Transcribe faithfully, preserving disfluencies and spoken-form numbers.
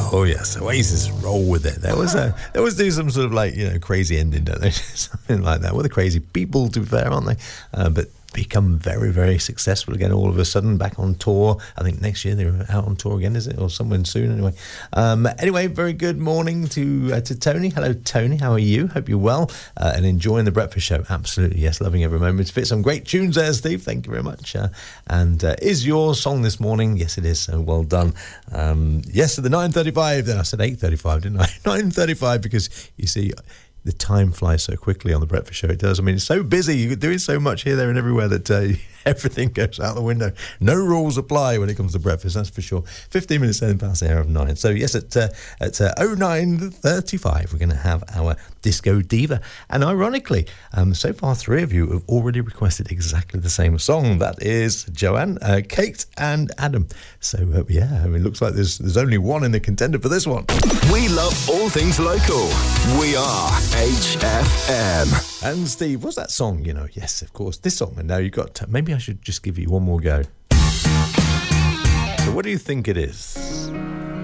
Oh yes, Oasis, roll with it. There was a, they always do some sort of like, you know, crazy ending, don't they? Something like that. Well, they're crazy people, to be fair, aren't they? Uh, but become very, very successful again all of a sudden, back on tour. I think next year they're out on tour again, is it? Or somewhere soon anyway. Um, anyway, very good morning to uh, to Tony. Hello, Tony. How are you? Hope you're well uh, and enjoying the breakfast show. Absolutely, yes. Loving every moment. Fit some great tunes there, Steve. Thank you very much. Uh, and uh, is your song this morning? Yes, it is. So well done. Um, yes, at the nine thirty-five. Then I said eight thirty-five, didn't I? nine thirty-five, because you see, the time flies so quickly on the breakfast show. It does. I mean, it's so busy. You're doing so much here, there and everywhere that uh, everything goes out the window. No rules apply when it comes to breakfast, that's for sure. fifteen minutes then past the hour of nine. So yes, at uh, at uh, oh nine thirty-five, we're going to have our Disco Diva. And ironically, um, so far three of you have already requested exactly the same song. That is Joanne, uh, Kate and Adam. So uh, yeah, I mean, it looks like there's, there's only one in the contender for this one. We love all things local. We are H F M. And Steve, what's that song? You know, yes, of course, this song. And now you've got to, maybe I should just give you one more go. So what do you think it is?